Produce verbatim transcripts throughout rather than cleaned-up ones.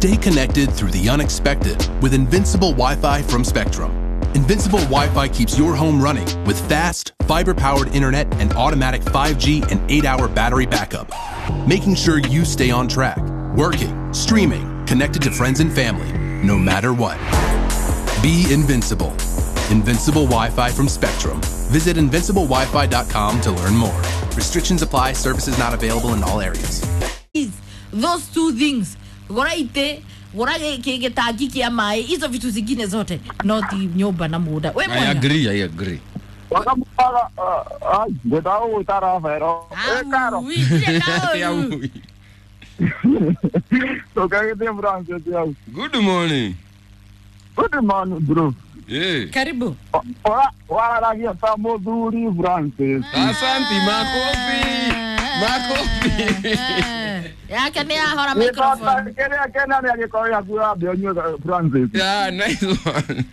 Stay connected through the unexpected with Invincible Wi-Fi from Spectrum. Invincible Wi-Fi keeps your home running with fast, fiber-powered internet and automatic five G and eight hour battery backup, making sure you stay on track, working, streaming, connected to friends and family, no matter what. Be invincible. Invincible Wi-Fi from Spectrum. Visit invincible wi fi dot com to learn more. Restrictions apply. Services not available in all areas. Those two things. Goraite, gorage kege taki mai, hizo vitu zingine zote. Not nyumba na muda. We I agree, I agree. Wakampala, ah, godao utara vero. Eh, caro. Oui, oui. So kaya tem Francis yao. Good morning. Good morning, bro. Yeah. Karibu. Ora, wala lagi hata moduri Francis. Asante, makofi. Makofi. Ya kene ahora microphone. Kene kene ni alikoya kwa bionyo Francis. Yeah, nice one.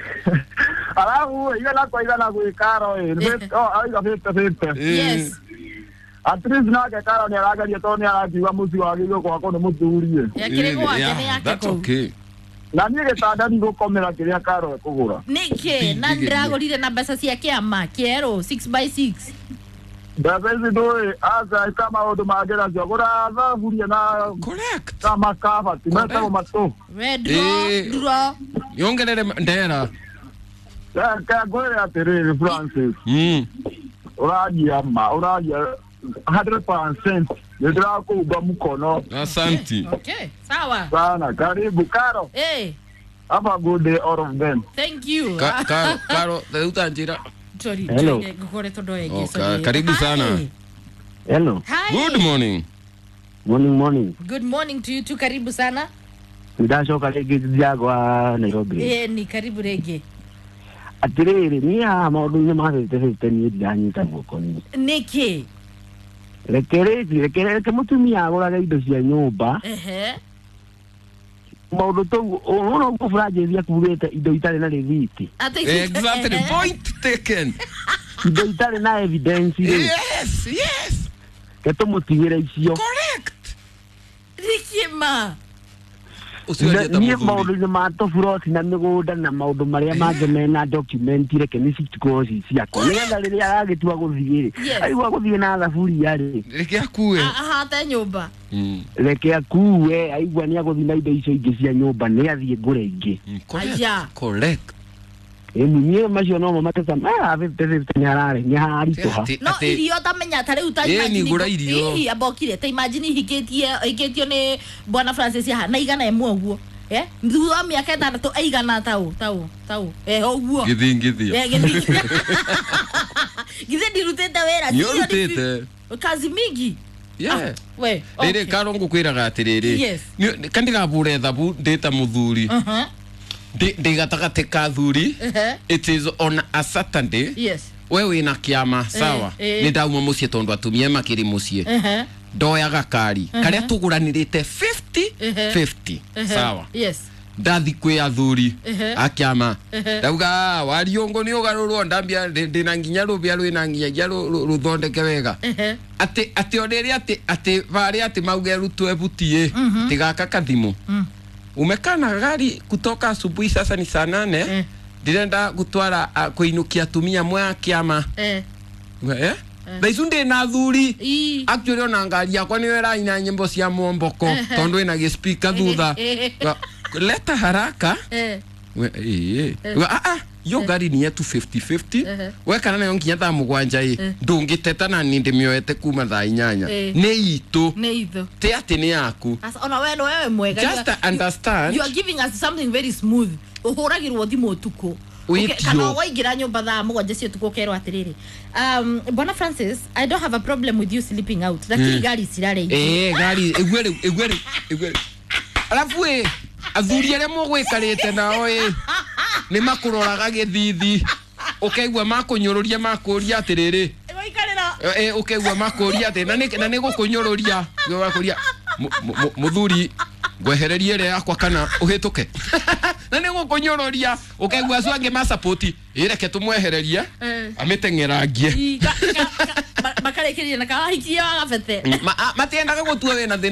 Alafu ile la kwa ile la kuikaro eh. Oh, aiga fete fete. Yes. At least na ke karo ni alaga ni to ni alaga wa musi wa gigo kwa kono muturie. Ya kile kwa kene yake. That's okay. Na niye tada ni go komera kile karo kugura. Nike, na ndragorire na basa cia kiama, kiero six by six. Davezi doe aza kama odo magera jogora za furia na Correct. kama kafa timeta ko mato. Red draw, draw. Yongelele ndera. Ya ka gore atere Francis. Mm. Uraji ama uraji one hundred percent. Ndio ko uba mukono. Asante. Okay, sawa. Sana karibu karo. Eh. Have a good day all of them. Thank you. Ka Karo, Karo, utanjira. Sorry. Hello. Gukore todo ege. Oh, sorry. karibu sana. Hi. Hello. Hi. Good morning. Morning morning. Good morning to you too. Karibu sana. Ndashoka lege jagwa Nairobi. Eh, ni karibu rege. Atirere ni ha maundu ni ma te te ni ndanyita guko ni. Niki. Lekere lekere ke mutumia agora indo cia nyumba. Ehe. Maundu to ono ko fraje vya kureta indo itare na reviti. Exactly. Point taken. Indo itare na evidence. Yes, yes. Ke to mutigire icio. Correct. Rikima. Ni maundu ni ma to furoti na migunda na maundu maria mangĩ mena document reke ni citikoci ciakwa nĩgetha rĩrĩa agĩtua gũthiĩ aigua gũthiĩ na thaburi yarĩ reke akue aha ta nyumba reke akue aigua nĩ agũthiĩ na indo icio ingĩ cia nyũmba nĩ athiĩ ngũre ingĩ correct correct Eni macio no mateta ah fifty fifty ni arare ni haritoha no irio tamenya tare utajimagine ni gura irio hihi abokire ta imagine hikitie hikitio ni bwana Francis ya na igana emwe uguo eh thutha miaka ithathatũ aigana tau tau tau eh uguo githingithio eh githingithio githe ndirutete wera ndirutete kazi mingi yeah we rere Karo ngukwiraga atiriri kandiga bure thabu ndeta muthuri uh They got a take a thuri. It is on a Saturday. Yes. Where we na kiama sawa. Nida umumusie tondo atumie makiri musie. Doya gakari. Kare tuguranirite fifty fifty. Sawa. Yes. Dathi kwe athuri. Akiama. Dauga wariongo ni ogaruru ndambia ndina nginya rubia rwi na nginya ruthondeke wega. Ati ati oneri ati ati bari ati mauge rutwe butie. Tigaka kathimu. Umekana gari kutoka asubuhi sasa ni saa nane eh. Direnda gutwara uh, kuinukia tumia mwa kiama eh eh Daizunde na thuri actually ona ngari yakwa ni wera ina nyimbo cia momboko tondo ina ge speaker thutha leta haraka eh eh ah ah yo gari ni yetu fifty fifty we kana nayo nginya tha mugwanja i ndungiteta na nindi mioete kuma tha inyanya ni itu ni itu te ati ni yaku asa ona wewe wewe mwega just understand you are giving us something very smooth uhuragirwo thimu tuko kana waigira nyumba tha mugwanja cio tuko kerwa atiriri um bwana Francis I don't have a problem with you sleeping out lakini gari sirare eh gari egwere egwere egwere alafu eh athuri are mogwikarite nao eh ni makuroraga githithi ukaigwa makunyururia makuria atiriri eh ukaigwa makuria ati na na ni gukunyururia gukuria muthuri ngwehererie re yakwa kana uhituke na ni gukunyururia ukaigwa swange ma support ireke tumwehererie amitengerangie bakarekeria na kahikia gabete matiendaga gutua wena